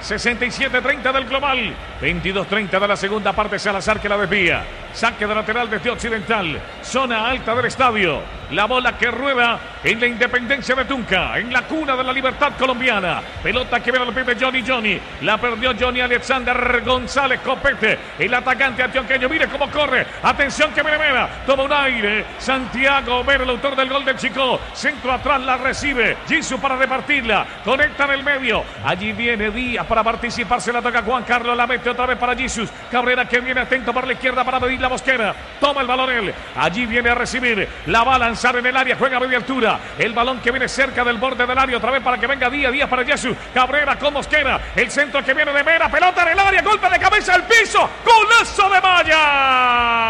67-30 del global. 22-30 de la segunda parte. Salazar que la desvía. Saque de lateral desde Occidental. Zona alta del estadio. La bola que rueda en la Independencia de Tunca, en la cuna de la libertad colombiana. Pelota que viene al pie de Johnny. La perdió Johnny Alexander González Copete, el atacante antioqueño. Mire cómo corre. Atención que viene Mera. Toma un aire. Santiago Mera, el autor del gol del Chico. Centro atrás, la recibe Jesús para repartirla. Conecta en el medio. Allí viene Díaz para participar. Se la toca Juan Carlos. La mete otra vez para Jesús. Cabrera que viene atento por la izquierda para medir la Mosquera. Toma el balón él. Allí viene a recibir. La va a lanzar en el área. Juega a media altura. El balón que viene cerca del borde del área. Otra vez para que venga Díaz. Díaz para Jesús. Cabrera con Mosquera. El centro que viene de Mera. Pelota en el área. Golpe de cabeza al piso. Golazo de Maya.